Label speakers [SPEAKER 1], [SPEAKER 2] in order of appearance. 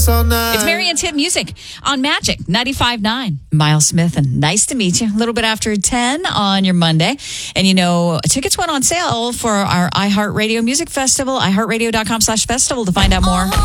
[SPEAKER 1] all night.
[SPEAKER 2] It's Mary and Tim Music on Magic 95.9. Miles Smith, and nice to meet you. A little bit after 10 on your Monday. And you know, tickets went on sale for our iHeartRadio Music Festival, iHeartRadio.com/festival to find out more.